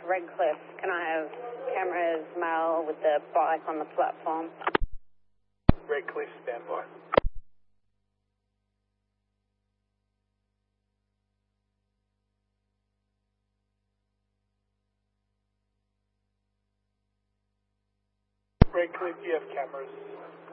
Redcliffe. Can I have cameras, male with the bike on the platform? Redcliffe, standby. Redcliffe, you have cameras.